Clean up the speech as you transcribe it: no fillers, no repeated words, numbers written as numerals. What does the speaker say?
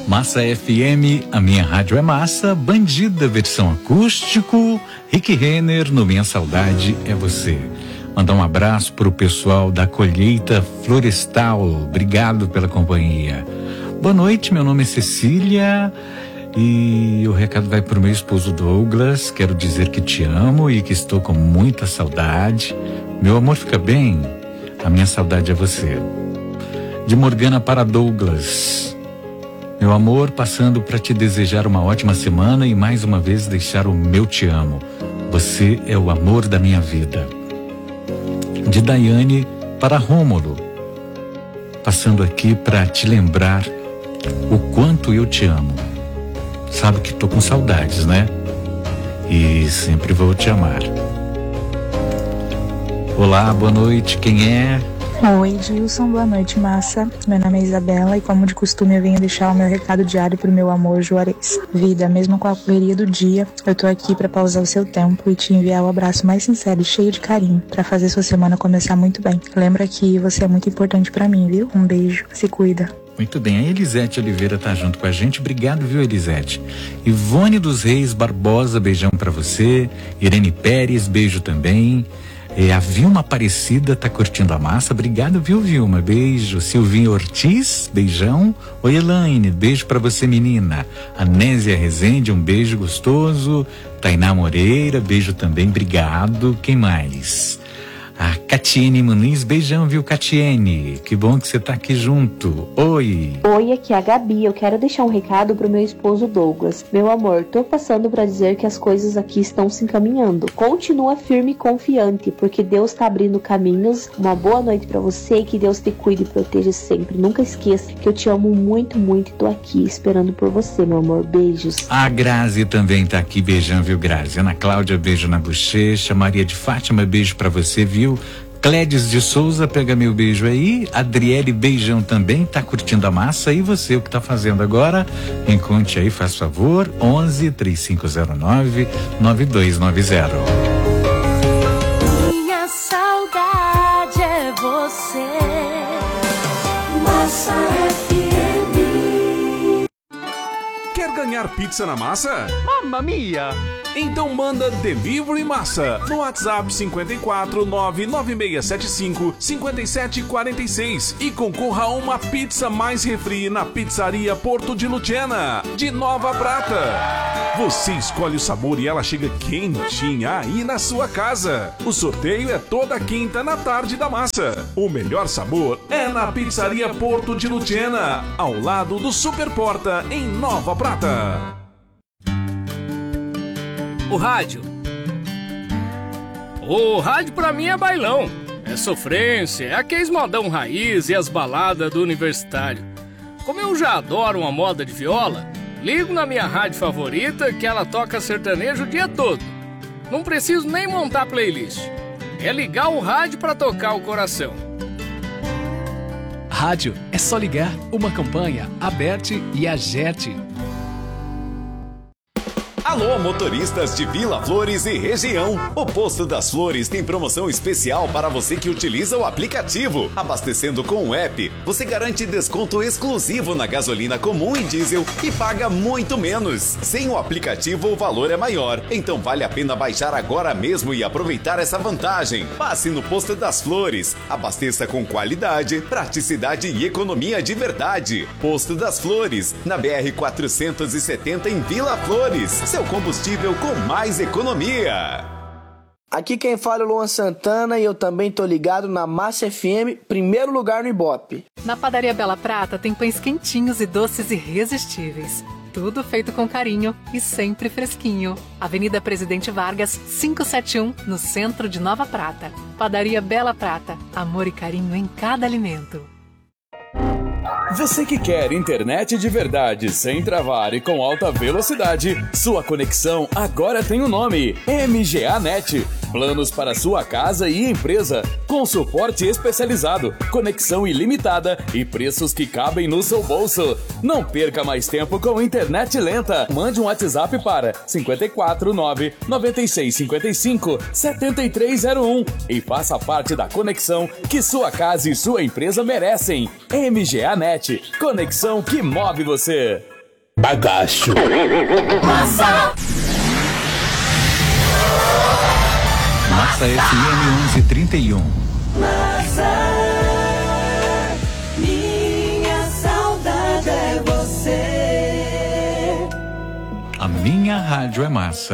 Massa FM, a minha rádio é massa, Bandida versão acústico, Rick Renner no Minha Saudade é Você. Mandar um abraço pro pessoal da Colheita Florestal, obrigado pela companhia. Boa noite, meu nome é Cecília e o recado vai pro meu esposo Douglas. Quero dizer que te amo e que estou com muita saudade. Meu amor, fica bem? A minha saudade é você. De Morgana para Douglas. Meu amor, passando para te desejar uma ótima semana e mais uma vez deixar o meu te amo. Você é o amor da minha vida. De Daiane para Rômulo. Passando aqui para te lembrar o quanto eu te amo. Sabe que tô com saudades, né? E sempre vou te amar. Olá, boa noite, quem é? Oi, Gilson, boa noite, massa. Meu nome é Isabela e, como de costume, eu venho deixar o meu recado diário pro meu amor Juarez. Vida, mesmo com a correria do dia, eu tô aqui pra pausar o seu tempo e te enviar o abraço mais sincero e cheio de carinho pra fazer sua semana começar muito bem. Lembra que você é muito importante pra mim, viu? Um beijo, se cuida. Muito bem, a Elisete Oliveira tá junto com a gente, obrigado, viu, Elisete? Ivone dos Reis Barbosa, beijão pra você. Irene Pérez, beijo também. A Vilma Aparecida tá curtindo a massa, obrigado, viu, Vilma? Beijo. Silvinho Ortiz, beijão. Oi, Elaine, beijo pra você, menina. Anésia Rezende, um beijo gostoso. Tainá Moreira, beijo também, obrigado. Quem mais? A Catiene Muniz, beijão, viu, Catiene? Que bom que você tá aqui junto. Oi. Oi, aqui é a Gabi. Eu quero deixar um recado pro meu esposo Douglas. Meu amor, tô passando pra dizer que as coisas aqui estão se encaminhando. Continua firme e confiante, porque Deus tá abrindo caminhos. Uma boa noite pra você e que Deus te cuide e proteja sempre. Nunca esqueça que eu te amo muito, muito e tô aqui esperando por você, meu amor. Beijos. A Grazi também tá aqui, beijão, viu, Grazi? Ana Cláudia, beijo na bochecha. Maria de Fátima, beijo pra você, viu? Clédes de Souza, pega meu beijo aí. Adriele, beijão também, tá curtindo a massa. E você, o que tá fazendo agora? Encontre aí, faz favor, 11-3509-9290. Minha saudade é você. Massa FM. Quer ganhar pizza na massa? Mamma mia! Então manda Delivery Massa no WhatsApp 54 99675 5746 e concorra a uma pizza mais refri na Pizzaria Porto de Lucena, de Nova Prata. Você escolhe o sabor e ela chega quentinha aí na sua casa. O sorteio é toda quinta na tarde da massa. O melhor sabor é na Pizzaria Porto de Lucena, ao lado do Super Porta, em Nova Prata. O rádio. O rádio pra mim é bailão. É sofrência, é aqueles modão raiz e as baladas do universitário. Como eu já adoro uma moda de viola, ligo na minha rádio favorita que ela toca sertanejo o dia todo. Não preciso nem montar playlist. É ligar o rádio pra tocar o coração. Rádio é só ligar. Uma campanha, Aberte e Agerte. Alô, motoristas de Vila Flores e região. O Posto das Flores tem promoção especial para você que utiliza o aplicativo. Abastecendo com o app, você garante desconto exclusivo na gasolina comum e diesel e paga muito menos. Sem o aplicativo, o valor é maior. Então vale a pena baixar agora mesmo e aproveitar essa vantagem. Passe no Posto das Flores. Abasteça com qualidade, praticidade e economia de verdade. Posto das Flores, na BR-470 em Vila Flores. Seu combustível com mais economia. Aqui quem fala é o Luan Santana e eu também tô ligado na Massa FM, primeiro lugar no Ibope. Na Padaria Bela Prata tem pães quentinhos e doces irresistíveis. Tudo feito com carinho e sempre fresquinho. Avenida Presidente Vargas, 571, no centro de Nova Prata. Padaria Bela Prata, amor e carinho em cada alimento. Você que quer internet de verdade, sem travar e com alta velocidade, sua conexão agora tem um nome: MGA Net. Planos para sua casa e empresa, com suporte especializado, conexão ilimitada e preços que cabem no seu bolso. Não perca mais tempo com internet lenta. Mande um WhatsApp para 549 9655 7301 e faça parte da conexão que sua casa e sua empresa merecem. MGA Net, conexão que move você. bagaço. Massa FM 1131. Massa, minha saudade é você. A minha rádio é massa.